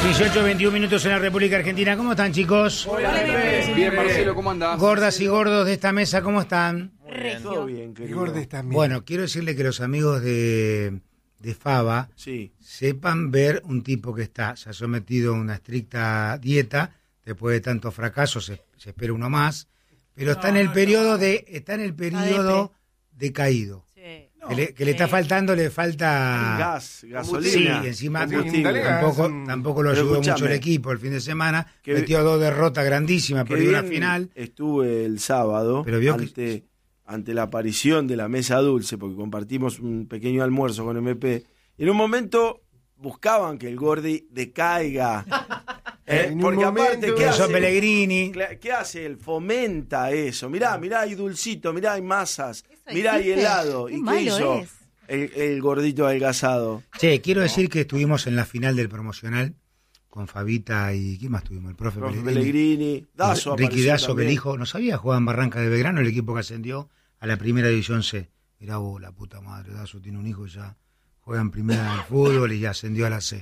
18:21 minutos en la República Argentina. ¿Cómo están, chicos? Bien, Marcelo, ¿cómo andás? Gordas y gordos de esta mesa, ¿cómo están? Todo bien, querido. Gordes también. Bueno, quiero decirle que los amigos de Fava Sí. sepan ver un tipo que se ha sometido a una estricta dieta, después de tantos fracasos, se espera uno más, pero está en el periodo decaído. Sí. Que le está faltando, le falta Gas, Sí, gasolina. y encima combustible. tampoco lo Pero ayudó mucho escuchame, el equipo el fin de semana. que- Metió 2 derrotas grandísimas, Qué perdió una bien final. Estuve el sábado Pero vio que- ante la aparición de la mesa dulce, porque compartimos un pequeño almuerzo con MP, y en un momento buscaban que el Gordi decaiga. En un Porque aparte, momento- ¿qué Eso hace? Pellegrini. ¿Qué hace? Él fomenta eso. Mirá, hay dulcito, mirá, hay masas, Eso mirá, hay existe. helado. Qué ¿Y qué malo hizo es. el gordito adelgazado? Che, quiero decir que estuvimos en la final del promocional con Fabita y ¿quién más tuvimos? El profe Profe Pellegrini. Pellegrini, Dazo Ricky apareció Dazo, también. Belijo. No sabía, jugaba en Barranca de Belgrano, el equipo que ascendió a la primera división C. Mirá vos, la puta madre, Dazo tiene un hijo y ya juega en primera del fútbol y ya ascendió a la C.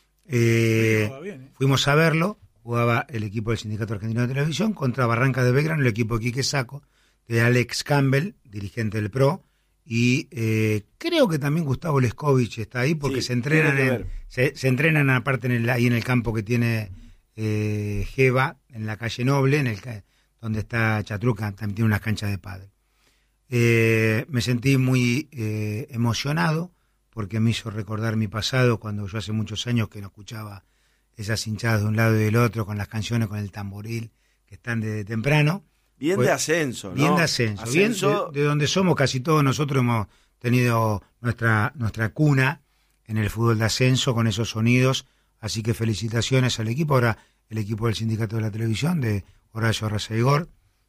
Fuimos a verlo, jugaba el equipo del Sindicato Argentino de Televisión contra Barranca de Belgrano, el equipo de Quique Sacco, de Alex Campbell, dirigente del PRO, y creo que también Gustavo Leskovich está ahí porque Sí, se entrenan tiene que ver. se entrenan aparte ahí en el campo que tiene Geva, en la calle Noble, donde está Chatruca, también tiene unas canchas de pádel. Me sentí muy emocionado porque me hizo recordar mi pasado cuando yo hace muchos años que no escuchaba esas hinchadas de un lado y del otro con las canciones, con el tamboril que están desde temprano. Bien Fue- de ascenso, ¿no? Bien de ascenso. Bien de donde somos casi todos nosotros hemos tenido nuestra cuna en el fútbol de ascenso con esos sonidos. Así que felicitaciones al equipo. Ahora el equipo del Sindicato de la Televisión de Horacio Arrazaigor.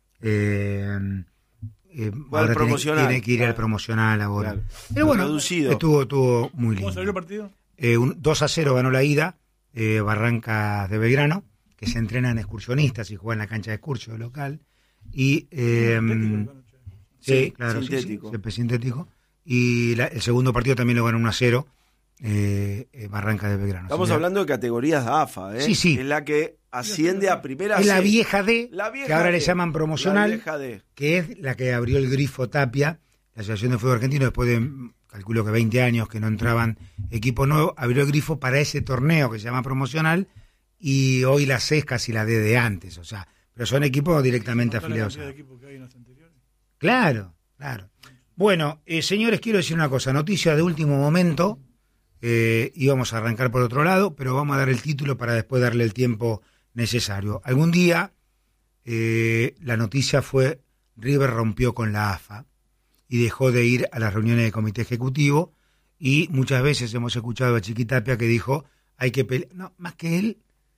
Ahora promocional, tiene que ir al claro. promocional ahora. Claro. Pero bueno, Reducido. estuvo muy lindo. ¿Cómo salió el partido? 2-0 ganó la ida, Barrancas de Belgrano, que se entrenan excursionistas y juegan en la cancha de excursión local. Y sí, claro, sintético. sí, césped sintético. Y el segundo partido también lo ganó 1-0, Barrancas de Belgrano. Estamos Así que hablando de categorías de AFA, ¿eh? Sí, sí. Es la que asciende a primera es la C. vieja D, La vieja que ahora D. le llaman La promocional, vieja D. que es la que abrió el grifo Tapia, la Asociación de Fútbol Argentino, después de, calculo que 20 años que no entraban equipos nuevos, abrió el grifo para ese torneo que se llama promocional, y hoy la C es casi la D de antes, o sea, pero son equipos directamente afiliados. Claro, claro. Bueno, señores, quiero decir una cosa, noticia de último momento, íbamos a arrancar por otro lado, pero vamos a dar el título para después darle el tiempo necesario. Algún día la noticia fue River rompió con la AFA y dejó de ir a las reuniones de comité ejecutivo, y muchas veces hemos escuchado a Chiquitapia que dijo hay que pelear, no, más que él,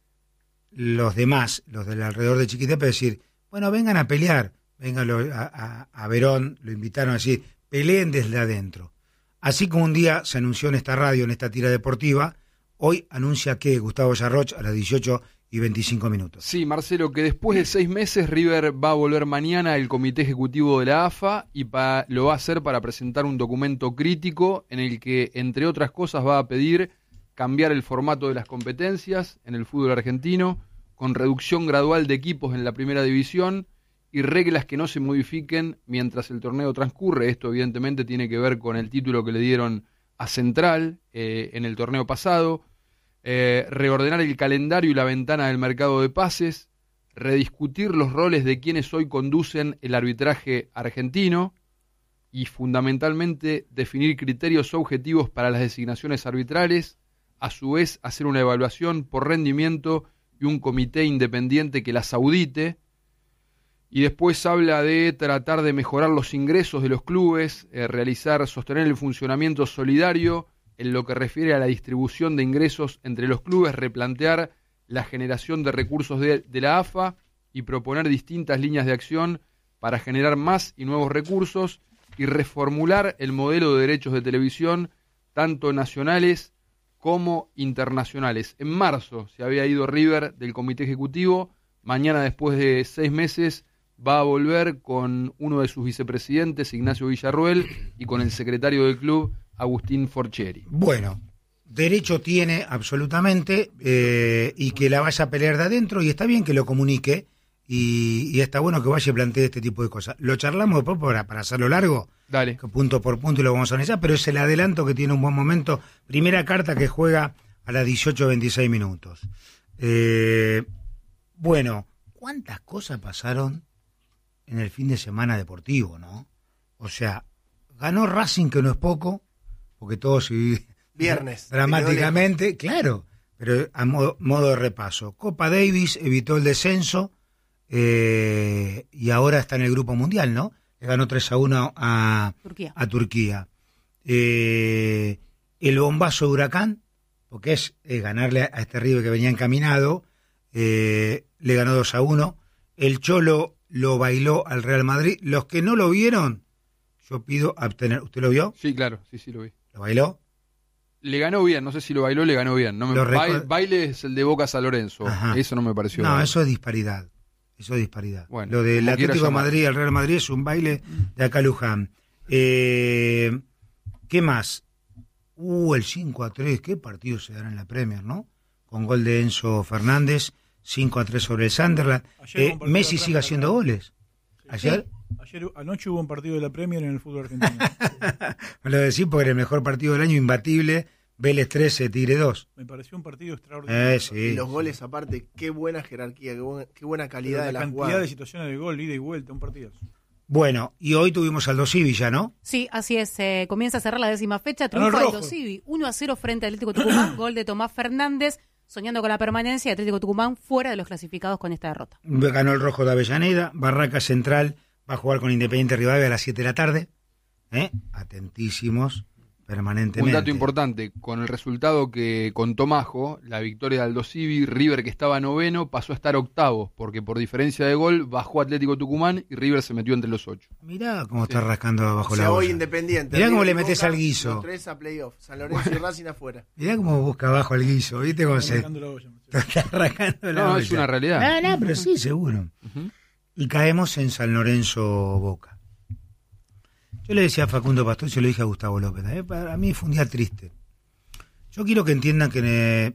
los demás, los del alrededor de Chiquitapia, decir, bueno, vengan a pelear, vengan a Verón, lo invitaron a decir, peleen desde adentro. Así como un día se anunció en esta radio, en esta tira deportiva, hoy anuncia que Gustavo Yarroch a las 18:25. Sí, Marcelo, que después de 6 meses River va a volver mañana al comité ejecutivo de la AFA y lo va a hacer para presentar un documento crítico en el que, entre otras cosas, va a pedir cambiar el formato de las competencias en el fútbol argentino, con reducción gradual de equipos en la primera división y reglas que no se modifiquen mientras el torneo transcurre. Esto evidentemente tiene que ver con el título que le dieron a Central en el torneo pasado. Reordenar el calendario y la ventana del mercado de pases, rediscutir los roles de quienes hoy conducen el arbitraje argentino y fundamentalmente definir criterios objetivos para las designaciones arbitrales, a su vez hacer una evaluación por rendimiento y un comité independiente que las audite. Y después habla de tratar de mejorar los ingresos de los clubes, sostener el funcionamiento solidario en lo que refiere a la distribución de ingresos entre los clubes, replantear la generación de recursos de la AFA y proponer distintas líneas de acción para generar más y nuevos recursos y reformular el modelo de derechos de televisión, tanto nacionales como internacionales. En marzo se había ido River del comité ejecutivo, mañana después de 6 meses va a volver con uno de sus vicepresidentes, Ignacio Villarruel, y con el secretario del club, Agustín Forcheri. Bueno, derecho tiene absolutamente y que la vaya a pelear de adentro, y está bien que lo comunique y está bueno que vaya y plantee este tipo de cosas. Lo charlamos después para hacerlo largo, Dale. punto por punto, y lo vamos a analizar, pero es el adelanto que tiene un buen momento. Primera carta que juega a las 18:26 minutos. Bueno, ¿cuántas cosas pasaron en el fin de semana deportivo, no? O sea, ganó Racing, que no es poco, porque todos Viernes. dramáticamente, claro, pero a modo de repaso. Copa Davis evitó el descenso y ahora está en el Grupo Mundial, ¿no? Le ganó 3-1 a Turquía. El bombazo de Huracán, porque es ganarle a este River que venía encaminado, le ganó 2-1. El Cholo lo bailó al Real Madrid. Los que no lo vieron, yo pido abstener. ¿Usted lo vio? Sí, claro, sí lo vi. ¿Lo bailó? Le ganó bien, no sé si lo bailó, le ganó bien. Baile es el de Boca San Lorenzo. Ajá. Eso no me pareció. No, eso es disparidad. Bueno, lo del Atlético de Madrid al Real Madrid es un baile de acá Luján. ¿Qué más? El 5-3, qué partido se dará en la Premier, ¿no? Con gol de Enzo Fernández, 5-3 sobre el Sunderland. Messi sigue haciendo goles. ¿Ayer? Anoche hubo un partido de la Premier en el fútbol argentino. Me lo decís porque era el mejor partido del año, imbatible. Vélez 13, Tigre 2. Me pareció un partido extraordinario. Sí. Y los goles aparte, qué buena jerarquía, qué buena calidad de la jugada. Cantidad de situaciones de gol, ida y vuelta, un partido. Bueno, y hoy tuvimos Aldo Civi ya, ¿no? Sí, así es. Comienza a cerrar la 10ª fecha. Triunfo de Aldo Civi. 1-0 frente al Atlético Tucumán. Gol de Tomás Fernández. Soñando con la permanencia, Atlético Tucumán fuera de los clasificados con esta derrota. Ganó el Rojo de Avellaneda. Barraca Central va a jugar con Independiente Rivadavia a las 7 de la tarde. Atentísimos permanentemente. Un dato importante, con el resultado que contó Majo, la victoria de Aldo Civi, River, que estaba noveno, pasó a estar octavo, porque por diferencia de gol bajó Atlético Tucumán y River se metió entre los 8. Mirá cómo está rascando abajo la hoy olla. Independiente. Mirá cómo le metés al guiso. Los 3 a playoff, San Lorenzo y Racing afuera. Mirá cómo busca abajo el guiso, ¿viste cómo se está rascando la olla? No, es una realidad. No, pero sí, seguro. Y caemos en San Lorenzo Boca. Yo le decía a Facundo Pastor, yo le dije a Gustavo López, para mí fue un día triste. Yo quiero que entiendan que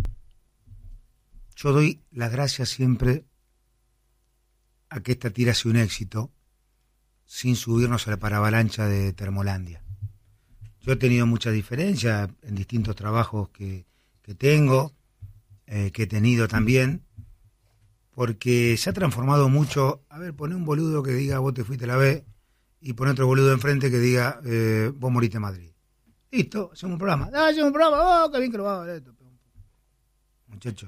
yo doy las gracias siempre a que esta tira sea un éxito sin subirnos a la paravalancha de Termolandia. Yo he tenido muchas diferencias en distintos trabajos que tengo, que he tenido también, porque se ha transformado mucho. A ver, poné un boludo que diga vos te fuiste a la B, y pone otro boludo enfrente que diga vos moriste en Madrid. Listo, hacemos un programa. Hacemos un programa, qué bien que lo va a ver esto. Muchachos.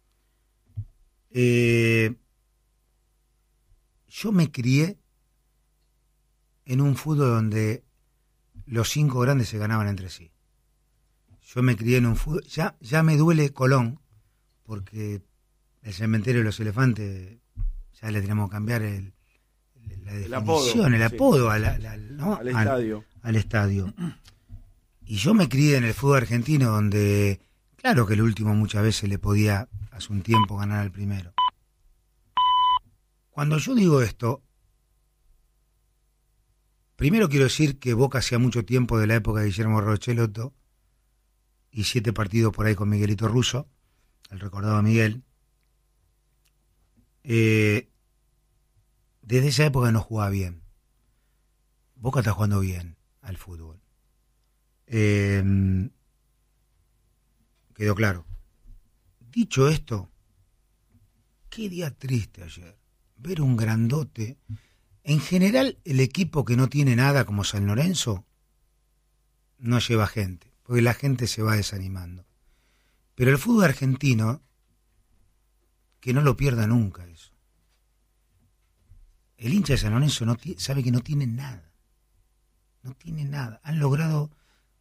Yo me crié en un fútbol donde los 5 grandes se ganaban entre sí. Yo me crié en un fútbol... Ya me duele Colón, porque el cementerio de los elefantes ya le tenemos que cambiar la definición, el apodo al estadio. Al estadio. Y yo me crié en el fútbol argentino donde, claro que el último muchas veces le podía, hace un tiempo, ganar al primero. Cuando yo digo esto, primero quiero decir que Boca hacía mucho tiempo, de la época de Guillermo Rochelotto, y 7 partidos por ahí con Miguelito Russo, el recordado Miguel. Desde esa época no jugaba bien. Boca está jugando bien al fútbol. Quedó claro. Dicho esto, qué día triste ayer. Ver un grandote. En general, el equipo que no tiene nada, como San Lorenzo, no lleva gente, porque la gente se va desanimando. Pero el fútbol argentino, que no lo pierda nunca eso. El hincha de San Lorenzo sabe que no tiene nada. No tiene nada. Han logrado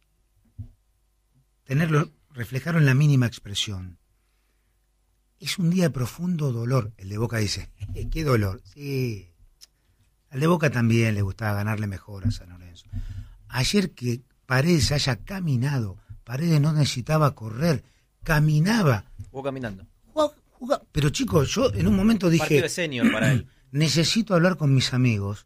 reflejarlo en la mínima expresión. Es un día de profundo dolor. El de Boca dice, ¿qué dolor? Sí. Al de Boca también le gustaba ganarle mejor a San Lorenzo. Ayer que Paredes haya caminado, Paredes no necesitaba correr, caminaba. Jugó caminando. Pero chicos, yo en un momento dije... Partido de senior para él. Necesito hablar con mis amigos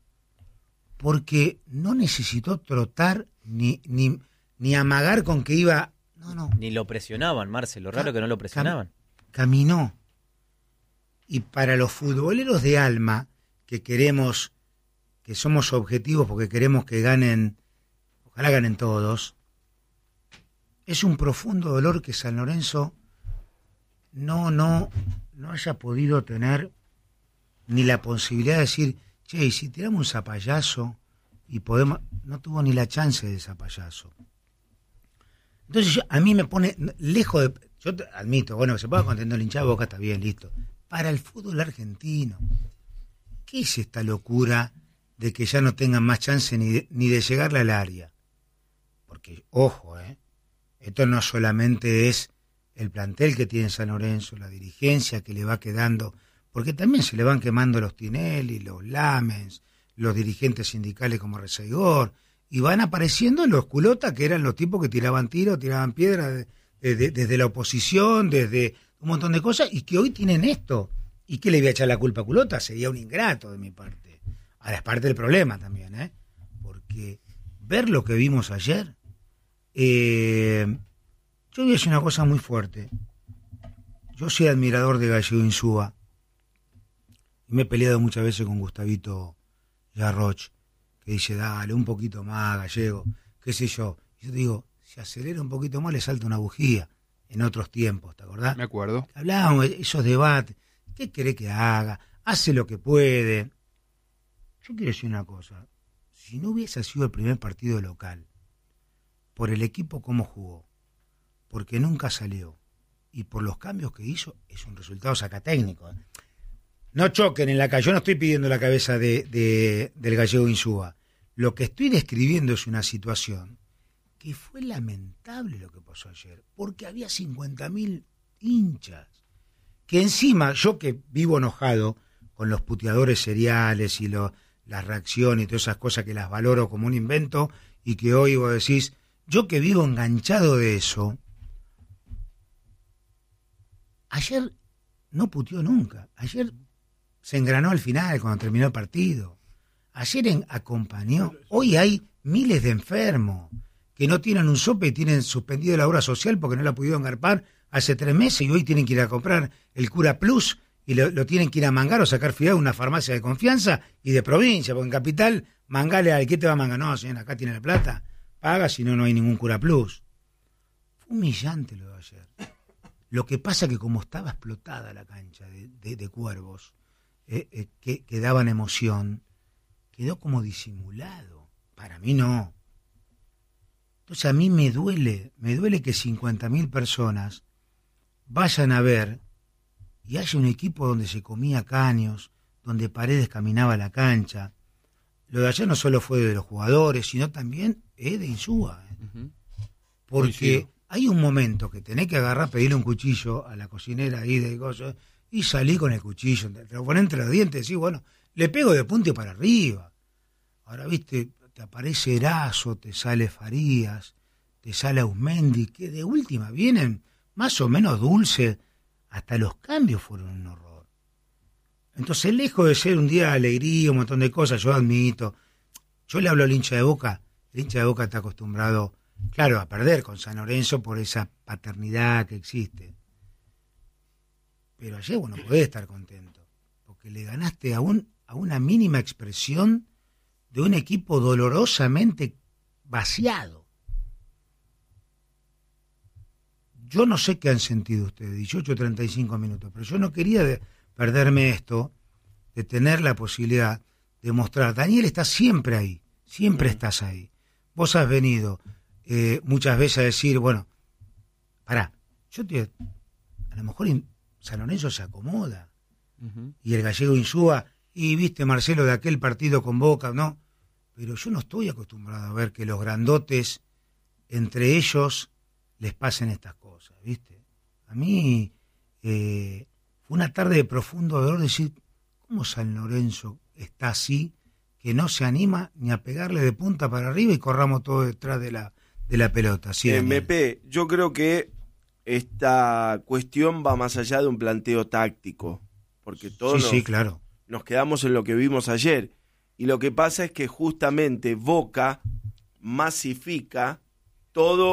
porque no necesitó trotar ni amagar con que iba Ni lo presionaban, Marcelo. Raro que no lo presionaban. Caminó. Y para los futboleros de alma, que queremos, que somos objetivos porque queremos que ganen, ojalá ganen todos, es un profundo dolor que San Lorenzo no haya podido tener ni la posibilidad de decir, che, y si tiramos un zapallazo y podemos, no tuvo ni la chance de zapallazo. Entonces a mí me pone lejos de, yo admito, bueno, que se pueda contentar el hincha de Boca, está bien, listo. Para el fútbol argentino, ¿qué es esta locura de que ya no tengan más chance ni de llegarle al área? Porque, ojo, esto no solamente es el plantel que tiene San Lorenzo, la dirigencia que le va quedando, porque también se le van quemando los Tinelli, los Lamens, los dirigentes sindicales como Rezaigor, y van apareciendo los culotas que eran los tipos que tiraban tiros, tiraban piedras desde la oposición, desde un montón de cosas, y que hoy tienen esto. ¿Y qué le voy a echar la culpa a culota? Sería un ingrato de mi parte. Ahora es parte del problema también, porque ver lo que vimos ayer, yo voy a decir una cosa muy fuerte. Yo soy admirador de Gallego Insúa, y me he peleado muchas veces con Gustavito Yarroch, que dice, dale, un poquito más, Gallego, qué sé yo. Y yo te digo, si acelera un poquito más, le salta una bujía en otros tiempos, ¿te acordás? Me acuerdo. Hablábamos de esos debates, ¿qué querés que haga? Hace lo que puede. Yo quiero decir una cosa, si no hubiese sido el primer partido local, por el equipo cómo jugó, porque nunca salió, y por los cambios que hizo, es un resultado sacatécnico. No choquen en la calle, yo no estoy pidiendo la cabeza del Gallego Insúa. Lo que estoy describiendo es una situación que fue lamentable lo que pasó ayer, porque había 50.000 hinchas, que encima, yo que vivo enojado con los puteadores seriales y las reacciones y todas esas cosas que las valoro como un invento, y que hoy vos decís, yo que vivo enganchado de eso, ayer no puteó nunca, ayer se engranó al final cuando terminó el partido, ayer acompañó, hoy hay miles de enfermos que no tienen un sope y tienen suspendido la obra social porque no la pudieron garpar hace 3 meses y hoy tienen que ir a comprar el Cura Plus y lo tienen que ir a mangar o sacar fiado en una farmacia de confianza y de provincia, porque en Capital, mangale al que te va a mangar, no, señor, acá tiene la plata, paga, si no, no hay ningún Cura Plus. Fue humillante lo de ayer. Lo que pasa que como estaba explotada la cancha de cuervos, que daban emoción, quedó como disimulado. Para mí no. Entonces a mí me duele que 50.000 personas vayan a ver y haya un equipo donde se comía caños, donde Paredes caminaba a la cancha. Lo de ayer no solo fue de los jugadores, sino también de Insúa. Porque hay un momento que tenés que agarrar, pedirle un cuchillo a la cocinera ahí de cosas y salí con el cuchillo, te lo pones entre los dientes y decís, bueno, le pego de punta y para arriba. Ahora, viste, te aparece Erazo, te sale Farías, te sale Ausmendi, que de última vienen más o menos dulce, hasta los cambios fueron un horror. Entonces, lejos de ser un día de alegría, un montón de cosas, yo admito, yo le hablo al hincha de Boca, el hincha de Boca está acostumbrado, claro, a perder con San Lorenzo por esa paternidad que existe. Pero ayer vos no podés estar contento, porque le ganaste a una mínima expresión de un equipo dolorosamente vaciado. Yo no sé qué han sentido ustedes, 18-35 minutos, pero yo no quería perderme esto, de tener la posibilidad de mostrar. Daniel está siempre ahí, siempre estás ahí. Vos has venido muchas veces a decir, bueno, pará, a lo mejor San Lorenzo se acomoda, y el Gallego Insúa, y viste Marcelo de aquel partido con Boca, ¿no? Pero yo no estoy acostumbrado a ver que los grandotes, entre ellos, les pasen estas cosas, ¿viste? A mí fue una tarde de profundo dolor decir, ¿cómo San Lorenzo está así, que no se anima ni a pegarle de punta para arriba y corramos todo detrás de la pelota? Sí, MP, yo creo que esta cuestión va más allá de un planteo táctico, porque todos claro, nos quedamos en lo que vimos ayer, y lo que pasa es que justamente Boca masifica todo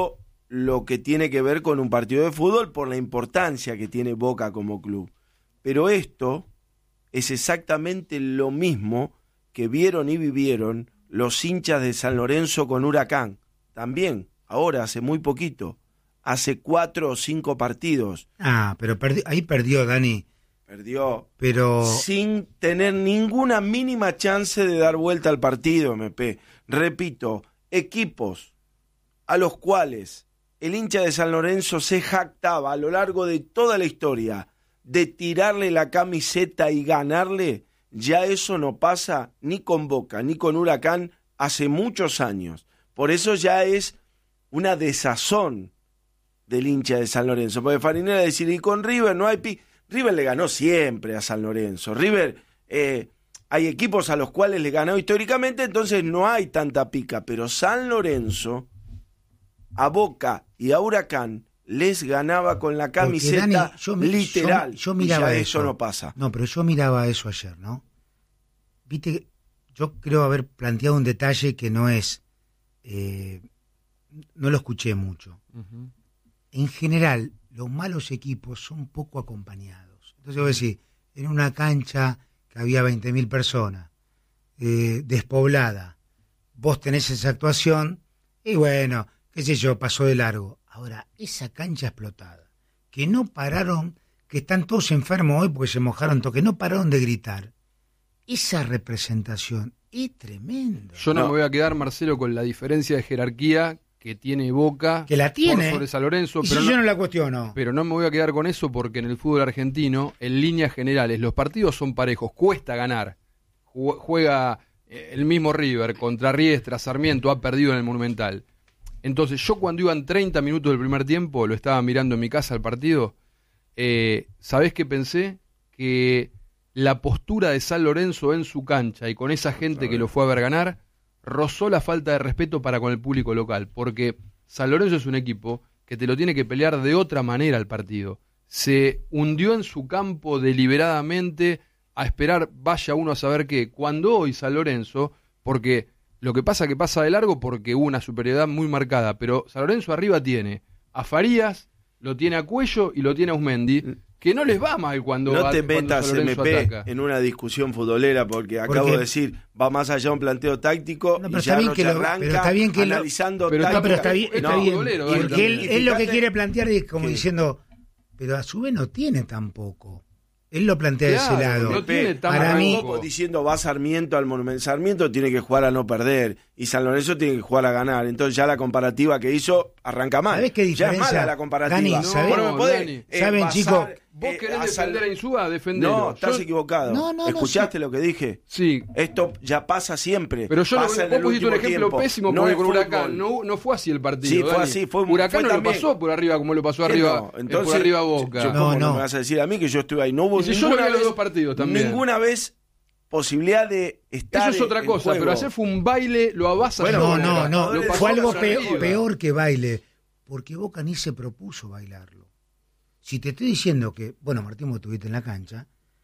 lo que tiene que ver con un partido de fútbol por la importancia que tiene Boca como club. Pero esto es exactamente lo mismo que vieron y vivieron los hinchas de San Lorenzo con Huracán. También, ahora, hace muy poquito, hace 4 o 5 partidos. Pero ahí perdió, Dani. Perdió, pero sin tener ninguna mínima chance de dar vuelta al partido, MP. Repito, equipos a los cuales el hincha de San Lorenzo se jactaba a lo largo de toda la historia de tirarle la camiseta y ganarle, ya eso no pasa ni con Boca ni con Huracán hace muchos años. Por eso ya es una desazón del hincha de San Lorenzo. Porque Farinera decir, y con River no hay River le ganó siempre a San Lorenzo. River, hay equipos a los cuales le ganó históricamente, entonces no hay tanta pica. Pero San Lorenzo, a Boca y a Huracán, les ganaba con la camiseta, Dani, literal. Yo miraba eso no pasa. No, pero yo miraba eso ayer, ¿no? Viste, yo creo haber planteado un detalle que no es... no lo escuché mucho. Uh-huh. En general, los malos equipos son poco acompañados. Entonces vos decís, en una cancha que había 20.000 personas, despoblada, vos tenés esa actuación, y bueno, qué sé yo, pasó de largo. Ahora, esa cancha explotada, que no pararon, que están todos enfermos hoy porque se mojaron todo, que no pararon de gritar, esa representación es tremenda. Yo no me voy a quedar, Marcelo, con la diferencia de jerarquía que tiene Boca, que la tiene sobre San Lorenzo, pero yo no la cuestiono. Pero no me voy a quedar con eso porque en el fútbol argentino, en líneas generales, los partidos son parejos, cuesta ganar. Juega el mismo River contra Riestra, Sarmiento ha perdido en el Monumental. Entonces yo cuando iban 30 minutos del primer tiempo, lo estaba mirando en mi casa el partido, ¿sabés qué pensé? Que la postura de San Lorenzo en su cancha y con esa gente que lo fue a ver ganar, rozó la falta de respeto para con el público local, porque San Lorenzo es un equipo que te lo tiene que pelear de otra manera al partido. Se hundió en su campo deliberadamente a esperar vaya uno a saber qué. Cuando hoy San Lorenzo, porque lo que pasa de largo porque hubo una superioridad muy marcada, pero San Lorenzo arriba tiene a Farías, lo tiene a Cuello y lo tiene a Usmendi, que no les va mal cuando no te cuando metas, MP, ataca en una discusión futbolera, porque acabo de decir, va más allá de un planteo táctico, no, y ya no se arranca pero está bien que analizando pero está bien, futbolero, porque él lo que quiere plantear es como diciendo, pero a su vez no tiene tampoco. Él lo plantea de ese lado. No tiene para mí, diciendo va Sarmiento al Monumental. Sarmiento tiene que jugar a no perder y San Lorenzo tiene que jugar a ganar. Entonces ya la comparativa que hizo arranca mal. ¿Sabés qué diferencia? Ya es mala la comparativa. Dani, ¿saben, chicos? ¿Vos querés defender a Insúa? Defendelo. No, estás equivocado. ¿Escuchaste lo que dije? Sí. Esto ya pasa siempre. Pero vos pusiste un ejemplo pésimo porque con Huracán no fue así el partido. Sí, fue así. Huracán no lo pasó por arriba como lo pasó arriba, por arriba Boca. ¿Cómo no me vas a decir a mí que yo estuve ahí? No hubo y si yo lo vi los dos partidos también. Ninguna vez posibilidad de estar. Eso es otra cosa, pero ayer fue un baile, lo avasallador. No, fue algo peor que baile, porque Boca ni se propuso bailarlo. Si te estoy diciendo que, bueno, Martín, vos estuviste en la cancha,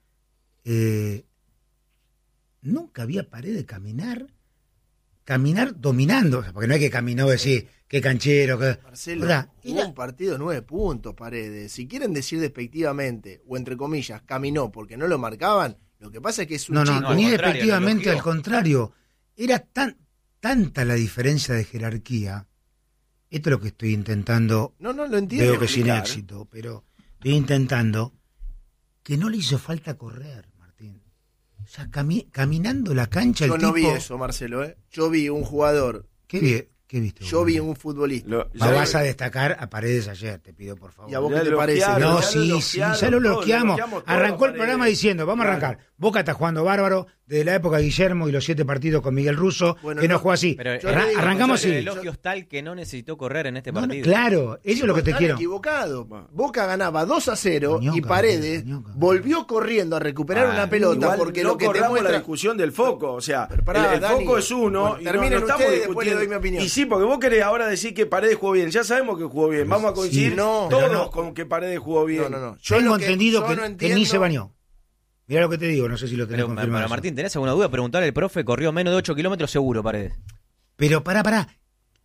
nunca había pared de caminar dominando, o sea, porque no es que caminó decir qué canchero, que Marcelo, hubo un partido de 9 puntos, Paredes. Si quieren decir despectivamente, o entre comillas, caminó porque no lo marcaban, lo que pasa es que es un chico. No, ni despectivamente, al contrario. Era tanta la diferencia de jerarquía. Esto es lo que estoy intentando. No lo entiendo. Veo que sin éxito, pero estoy intentando que no le hizo falta correr, Martín. O sea, caminando la cancha yo el tipo... Yo no vi eso, Marcelo, Yo vi un jugador... ¿Qué viste? Yo vi un futbolista. Vas a destacar a Paredes ayer, te pido por favor. ¿Y a vos qué te parece? No, ya lo bloqueamos. Arrancó el programa diciendo, vamos a arrancar. Boca está jugando bárbaro desde la época de Guillermo y los 7 partidos con Miguel Russo, que no juega así. Arrancamos así. El elogio tal que no necesitó correr en este partido. Claro, eso es lo que te quiero. Equivocado. Boca ganaba 2-0 y Paredes volvió corriendo a recuperar una pelota porque lo que te muestra la discusión del foco, o sea, el foco es uno y no estamos discutiendo. Le doy mi opinión. Y sí, porque vos querés ahora decir que Paredes jugó bien. Ya sabemos que jugó bien. Vamos a coincidir todos con que Paredes jugó bien. Yo tengo entendido que ni se bañó. Mirá lo que te digo, no sé si lo tenés confirmado. Para Martín, ¿tenés alguna duda? Preguntarle al profe, corrió menos de 8 kilómetros seguro, Paredes. Pero pará.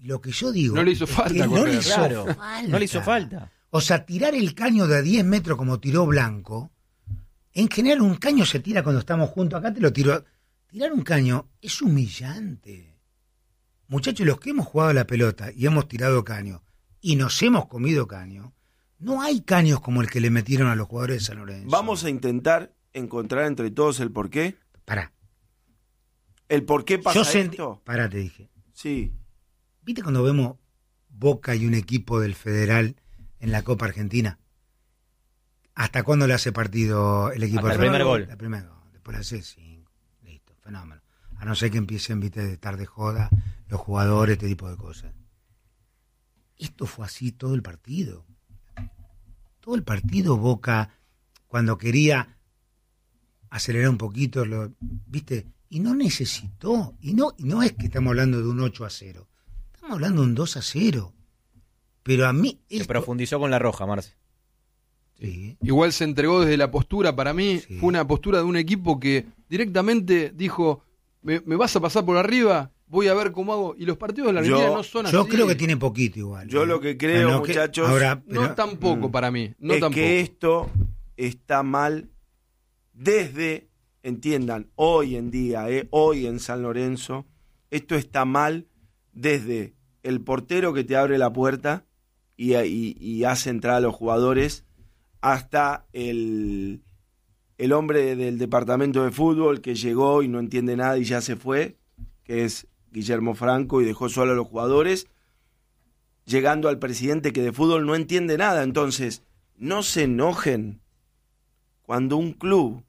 Lo que yo digo... No le hizo falta no le correr. hizo Claro, falta. no le hizo falta. O sea, tirar el caño de 10 metros como tiró Blanco, en general un caño se tira cuando estamos juntos, acá te lo tiro. Tirar un caño es humillante. Muchachos, los que hemos jugado a la pelota y hemos tirado caño y nos hemos comido caño, no hay caños como el que le metieron a los jugadores de San Lorenzo. Vamos a intentar encontrar entre todos el porqué. Pará. ¿El por qué pasa esto? Pará, te dije. Sí. ¿Viste cuando vemos Boca y un equipo del Federal en la Copa Argentina? ¿Hasta cuándo le hace partido el equipo Hasta del el primer Federal? gol. El primer gol. Después le hace 5. Listo, fenómeno. A no ser que empiecen, viste, de estar de joda los jugadores, este tipo de cosas. Esto fue así todo el partido. Todo el partido Boca, cuando quería acelerar un poquito, viste, y no necesitó. Y no es que estamos hablando de un 8-0. Estamos hablando de un 2-0. Pero a mí... Se profundizó con la roja, Marce. Sí. Igual se entregó desde la postura, para mí Sí. fue una postura de un equipo que directamente dijo, me vas a pasar por arriba, voy a ver cómo hago, y los partidos de la Argentina no son así. Yo creo que tiene poquito igual. Yo lo que creo, No, muchachos, No tampoco para mí, no es tampoco. que esto está mal desde, entiendan, hoy en día, hoy en San Lorenzo, esto está mal desde el portero que te abre la puerta y hace entrar a los jugadores, hasta el hombre del departamento de fútbol que llegó y no entiende nada y ya se fue, que es Guillermo Franco, y dejó solo a los jugadores, llegando al presidente que de fútbol no entiende nada. Entonces, no se enojen cuando un club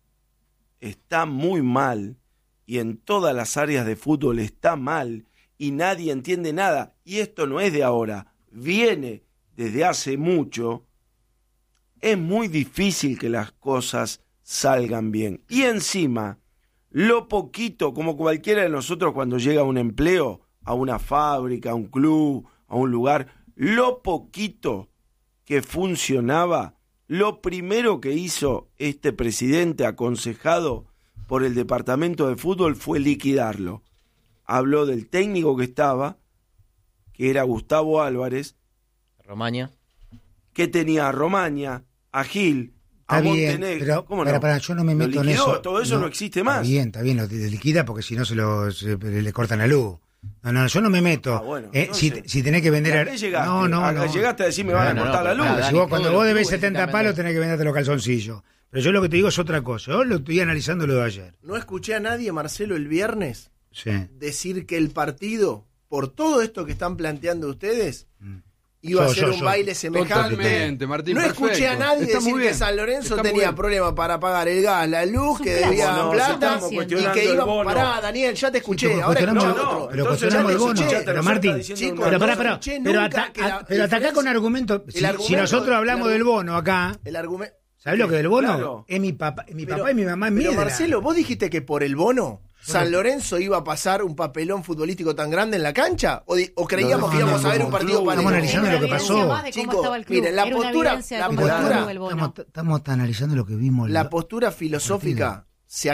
está muy mal y en todas las áreas de fútbol está mal y nadie entiende nada. Y esto no es de ahora, viene desde hace mucho. Es muy difícil que las cosas salgan bien. Y encima, lo poquito, como cualquiera de nosotros cuando llega a un empleo, a una fábrica, a un club, a un lugar, lo poquito que funcionaba, lo primero que hizo este presidente aconsejado por el departamento de fútbol fue liquidarlo. Habló del técnico que estaba, que era Gustavo Álvarez, Romaña. que tenía a Romaña, a Gil, a Está bien, Montenegro. pero ¿Cómo no? para, yo no me meto Lo en liquidó, eso. todo eso no existe más. Está bien, lo liquida porque si no le cortan la luz. No, yo no me meto. Bueno, si tenés que vender... ¿A qué llegaste? No. Llegaste a decir me van a cortar la luz. Dani, Si vos, cuando todo vos lo debés tuvo 70 directamente. palos tenés que venderte los calzoncillos. Pero yo lo que te digo es otra cosa. Yo lo estoy analizando lo de ayer. No escuché a nadie, Marcelo, el viernes Sí. decir que el partido, por todo esto que están planteando ustedes, iba a ser un baile semejante. Totalmente, Martín, No perfecto. escuché a nadie Está decir muy que bien. San Lorenzo Está muy tenía bien. problemas para pagar el gas, la luz, que debía No, plata estamos y cuestionando que el iba... bono. Pará, Daniel, ya te escuché. porque Ahora escucha cuestionamos- otro. pero Entonces cuestionamos ya el te bono. escuché, Pero te Martín, está diciendo chicos, una pero cosa. pará, escuché pero nunca que la atacá diferencia- con argumentos. Si argumento- nosotros hablamos el del bono acá, El argumento... ¿sabés lo que es del bono? Claro. Es mi papá y mi Pero mamá en Miedra. Marcelo, vos dijiste que por el bono San Lorenzo iba a pasar un papelón futbolístico tan grande en la cancha, o creíamos que íbamos a ver un partido club. parejo. Estamos analizando lo que pasó. Más de cómo Chicos, estaba el club. miren, la Era una postura- evidencia de la cómo postura- estaba el club, el bono. Estamos analizando lo que vimos. La postura filosófica se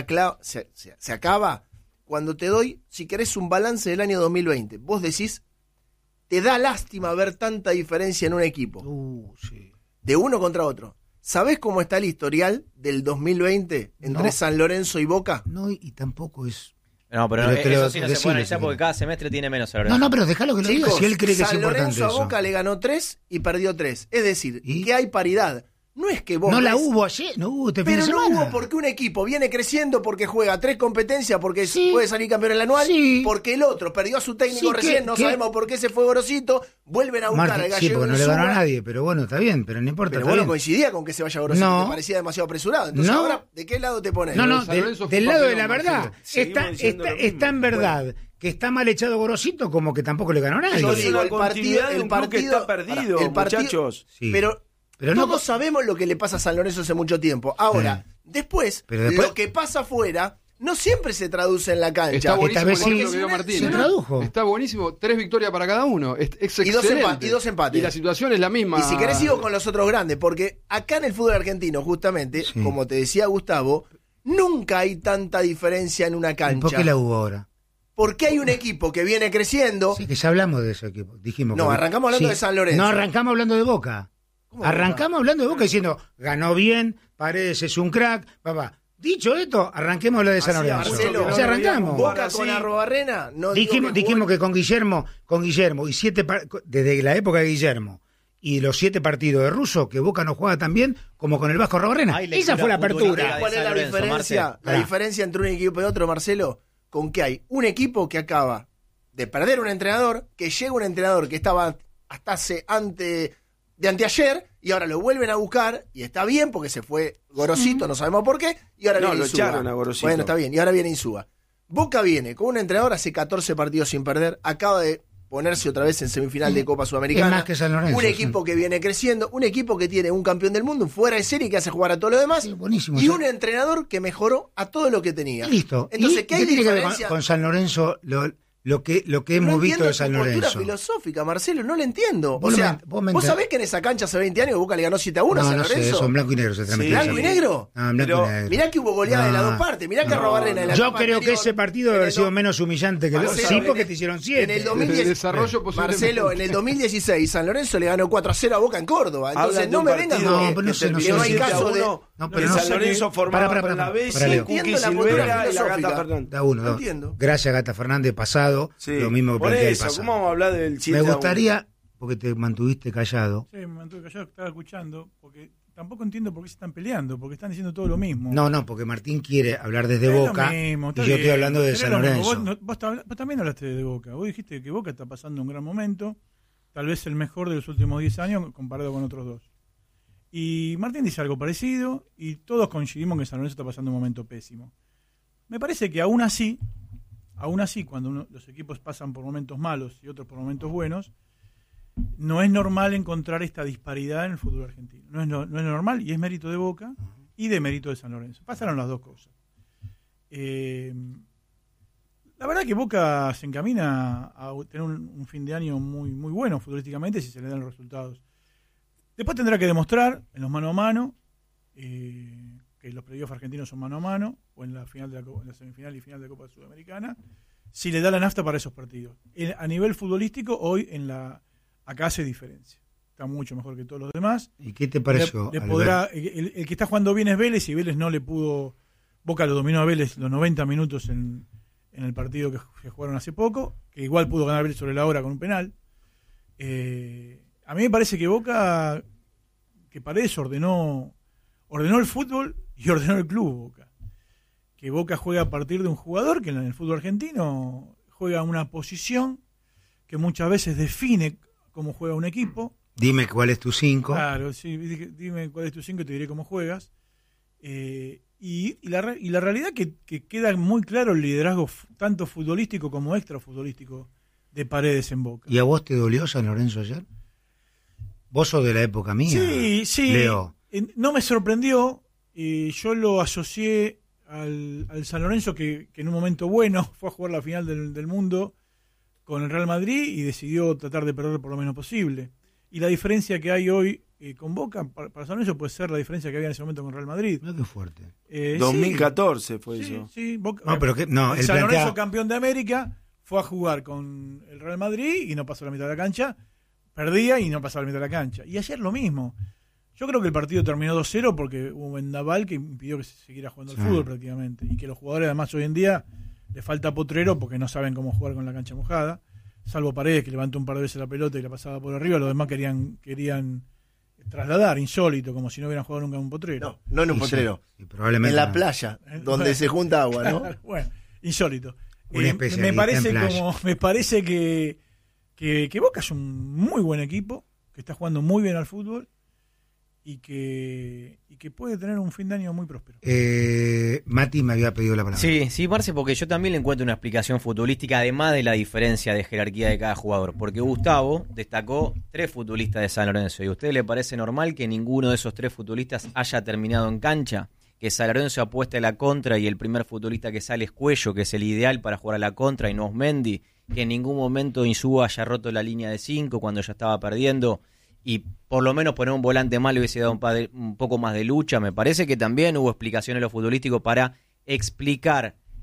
acaba cuando te doy, si querés, un balance del año 2020. Vos decís, te da lástima ver tanta diferencia en un equipo, Sí. de uno contra otro. ¿Sabés cómo está el historial del 2020 entre No. San Lorenzo y Boca? No, y tampoco es... No, pero, Pero te eso lo- sí no se decilo, puede analizar si porque querés. cada semestre tiene menos San Lorenzo. No, pero déjalo que lo diga Chicos, si él cree que es San importante Lorenzo a eso. Boca le ganó 3 y perdió 3. Es decir, ¿Y? que hay paridad. No es que vos No la ves- hubo ayer, no hubo este fin Pero de no semana. hubo porque un equipo viene creciendo porque juega 3 competencias, porque Sí. puede salir campeón en el anual, Sí. porque el otro perdió a su técnico Sí, recién, ¿qué- no qué? sabemos por qué se fue Gorosito, vuelven a buscar Martín, al sí, gallego porque no le ganó a Insúa, nadie, pero bueno, está bien, pero no importa. pero está vos no bien. coincidía con que se vaya Gorosito, No. te parecía demasiado apresurado. Entonces No. ahora, ¿de qué lado te pones? No, San del Lorenzo fue un lado de papelón, la verdad. Marcelo. Seguimos diciendo lo mismo. Está en verdad que está mal echado Gorosito como que tampoco le ganó a nadie. Yo Es digo, una continuidad de un club que está perdido, muchachos. Sí. Pero no- todos sabemos lo que le pasa a San Lorenzo hace mucho tiempo. Ahora, después, Pero después- lo que pasa afuera no siempre se traduce en la cancha. Está buenísimo vez con sí. lo que dio Martín. Se tradujo. Está buenísimo. 3 victorias para cada uno. Es Y dos excelente. y dos empates. Y la situación es la misma. Y si querés sigo con los otros grandes, porque acá en el fútbol argentino, justamente, Sí. como te decía Gustavo, nunca hay tanta diferencia en una ¿Y cancha. ¿Por qué la hubo ahora? Porque hay un equipo que viene creciendo. Sí, que ya hablamos de ese equipo. Dijimos No, arrancamos hablando de San Lorenzo. No, arrancamos hablando de Boca. Arrancamos hablando de Boca diciendo, ganó bien, Paredes es un crack, papá. Dicho esto, arranquemos a hablar de San Lorenzo. Marcelo, o sea, arrancamos. Boca con Arrobarrena. No dijimos que con Guillermo, y desde la época de Guillermo, y los 7 partidos de Russo, que Boca no juega tan bien como con el Vasco Arrobarrena. Esa fue la apertura. ¿Cuál es la diferencia? La diferencia entre un equipo y otro, Marcelo, con que hay un equipo que acaba de perder un entrenador, que llega un entrenador que estaba hasta anteayer, y ahora lo vuelven a buscar, y está bien porque se fue Gorosito, no sabemos por qué, y ahora viene Insúa. Echaron a Gorosito. Bueno, está bien, y ahora viene Insúa. Boca viene con un entrenador hace 14 partidos sin perder, acaba de ponerse otra vez en semifinal de Copa Sudamericana. Es más que San Lorenzo, un equipo que viene creciendo, un equipo que tiene un campeón del mundo, un fuera de serie que hace jugar a todo lo demás, buenísimo, y un entrenador que mejoró a todo lo que tenía. Listo. Entonces, ¿qué hay tiene que ver diferencia? con San Lorenzo? Lo que hemos visto de San Lorenzo. Postura filosófica, Marcelo, no lo entiendo. Vos sabés que en esa cancha hace 20 años Boca le ganó 7-1 a San Lorenzo. Sé, son blanco y negro se transmitió. ¿Blanco y negro? No, blanco y negro. Mirá que hubo goleada de las dos partes. Mirá que Arrobarrena en la Yo Copa creo anterior, que ese partido debe haber sido menos humillante que Marcelo, sí, porque te hicieron 7. En el 2010, Marcelo, en el 2016 San Lorenzo le ganó 4-0 a Boca en Córdoba. Entonces no me vengan con que no hay caso de... No, pero San Lorenzo formaba con la Bessi, Cuqui Silvera y la Gata Fernández. Da uno. Gracias, Gata Fernández, pasado. Lo mismo que por eso, ¿cómo vamos a hablar del 7-1? Me gustaría, porque te mantuviste callado. Sí, me mantuve callado, estaba escuchando, porque tampoco entiendo por qué se están peleando, porque están diciendo todo lo mismo. No, porque Martín quiere hablar desde Boca mismo, y yo estoy hablando de San Lorenzo. Vos también hablaste de Boca. Vos dijiste que Boca está pasando un gran momento, tal vez el mejor de los últimos 10 años comparado con otros dos. Y Martín dice algo parecido y todos coincidimos que San Lorenzo está pasando un momento pésimo. Me parece que aún así, cuando los equipos pasan por momentos malos y otros por momentos buenos, no es normal encontrar esta disparidad en el fútbol argentino. No es normal, y es mérito de Boca y de mérito de San Lorenzo. Pasaron las dos cosas. La verdad que Boca se encamina a tener un fin de año muy, muy bueno futbolísticamente si se le dan los resultados. Después tendrá que demostrar en los mano a mano que los playoffs argentinos son mano a mano, o en la final en la semifinal y final de Copa Sudamericana, si le da la nafta para esos partidos. A nivel futbolístico, hoy acá hace diferencia. Está mucho mejor que todos los demás. ¿Y qué te pareció? El que está jugando bien es Vélez, y Vélez no le pudo... Boca lo dominó a Vélez los 90 minutos en el partido que jugaron hace poco, que igual pudo ganar Vélez sobre la hora con un penal. A mí me parece que Boca, que Paredes ordenó el fútbol y ordenó el club Boca. Que Boca juega a partir de un jugador que en el fútbol argentino juega una posición que muchas veces define cómo juega un equipo. Dime cuál es tu 5. Claro, sí, dime cuál es tu 5 y te diré cómo juegas. Y la realidad que queda muy claro el liderazgo tanto futbolístico como extrafutbolístico de Paredes en Boca. ¿Y a vos te dolió San Lorenzo ayer? Vos sos de la época mía. Sí. Leo. No me sorprendió. Yo lo asocié al San Lorenzo que en un momento bueno fue a jugar la final del mundo con el Real Madrid y decidió tratar de perder por lo menos posible. Y la diferencia que hay hoy con Boca, para San Lorenzo puede ser la diferencia que había en ese momento con Real Madrid. No, qué fuerte. 2014 fue eso. Sí, Boca, el San Lorenzo campeón de América fue a jugar con el Real Madrid y no pasó la mitad de la cancha. Perdía y no pasaba la mitad de la cancha. Y ayer lo mismo. Yo creo que el partido terminó 2-0 porque hubo un vendaval que impidió que se siguiera jugando al fútbol prácticamente. Y que los jugadores además hoy en día le falta potrero porque no saben cómo jugar con la cancha mojada. Salvo Paredes, que levantó un par de veces la pelota y la pasaba por arriba. Los demás querían trasladar, insólito, como si no hubieran jugado nunca en un potrero. No en un potrero. Sí, probablemente en la playa, donde se junta agua, ¿no? Bueno, insólito. Me parece que Boca es un muy buen equipo, que está jugando muy bien al fútbol y que puede tener un fin de año muy próspero. Mati me había pedido la palabra. Sí, Marce, porque yo también le encuentro una explicación futbolística, además de la diferencia de jerarquía de cada jugador. Porque Gustavo destacó 3 futbolistas de San Lorenzo. ¿Y a usted le parece normal que ninguno de esos 3 futbolistas haya terminado en cancha? Que San Lorenzo apueste a la contra y el primer futbolista que sale es Cuello, que es el ideal para jugar a la contra, y no Osmendi. Que en ningún momento Insúa haya roto la línea de 5 cuando ya estaba perdiendo. Y por lo menos poner un volante mal le hubiese dado un poco más de lucha. Me parece que también hubo explicaciones en lo futbolístico para explicar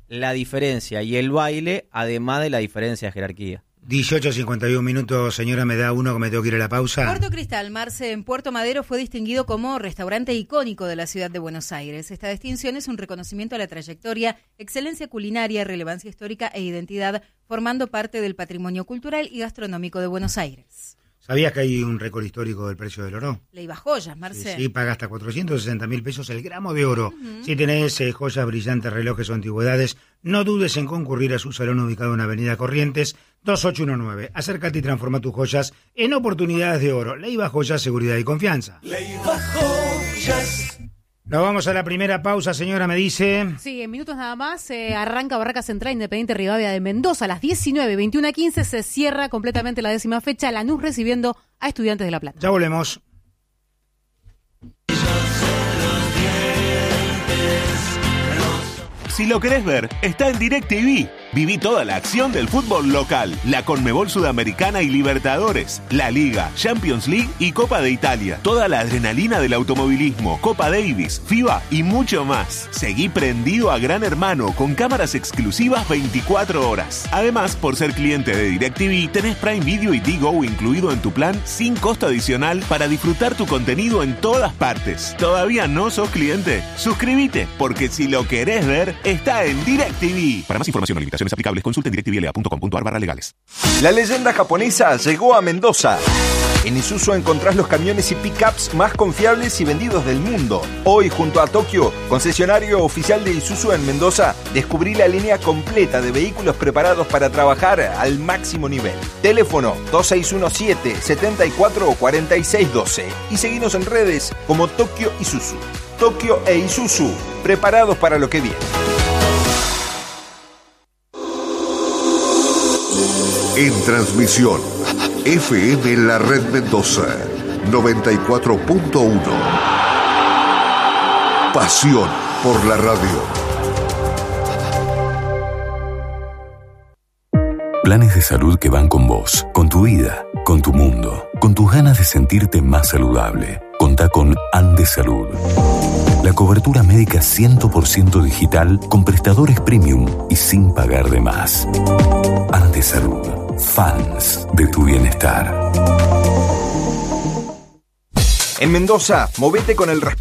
la diferencia y el baile, además de la diferencia de jerarquía. 18:51 minutos, señora, me da uno que me tengo que ir a la pausa. Puerto Cristal, Marce, en Puerto Madero, fue distinguido como restaurante icónico de la ciudad de Buenos Aires. Esta distinción es un reconocimiento a la trayectoria, excelencia culinaria, relevancia histórica e identidad, formando parte del patrimonio cultural y gastronómico de Buenos Aires. ¿Sabías que hay un récord histórico del precio del oro? Leiva Joyas, Marce. Sí, paga hasta 460.000 pesos el gramo de oro. Si tenés joyas brillantes, relojes o antigüedades, no dudes en concurrir a su salón ubicado en Avenida Corrientes 2819. Acércate y transforma tus joyas en oportunidades de oro. Leiva Joyas, seguridad y confianza. Leiva Joyas. Nos vamos a la primera pausa, señora, me dice. Sí, en minutos nada más arranca Barraca Central Independiente Rivadavia de Mendoza a las 19, 21:15 se cierra completamente la 10ª fecha, Lanús recibiendo a Estudiantes de La Plata. Ya volvemos. Si lo querés ver, está en DirecTV. Viví toda la acción del fútbol local, la Conmebol Sudamericana y Libertadores, la Liga, Champions League y Copa de Italia. Toda la adrenalina del automovilismo, Copa Davis, FIBA y mucho más. Seguí prendido a Gran Hermano con cámaras exclusivas 24 horas. Además, por ser cliente de DirecTV, tenés Prime Video y Digo incluido en tu plan sin costo adicional para disfrutar tu contenido en todas partes. ¿Todavía no sos cliente? Suscríbete, porque si lo querés ver, está en DirecTV. Para más información o limitaciones aplicables, consulten directvla.com.ar/legales. La leyenda japonesa llegó a Mendoza. En Isuzu encontrás los camiones y pickups más confiables y vendidos del mundo. Hoy, junto a Tokio, concesionario oficial de Isuzu en Mendoza, descubrí la línea completa de vehículos preparados para trabajar al máximo nivel. Teléfono 2617-744612 y seguinos en redes como Tokio Isuzu. Tokio e Isuzu, preparados para lo que viene. En transmisión, FM La Red Mendoza, 94.1. Pasión por la radio. Planes de salud que van con vos, con tu vida, con tu mundo, con tus ganas de sentirte más saludable. Contá con Andes Salud. La cobertura médica 100% digital con prestadores premium y sin pagar de más. Andes Salud. Fans de tu bienestar. En Mendoza, movete con el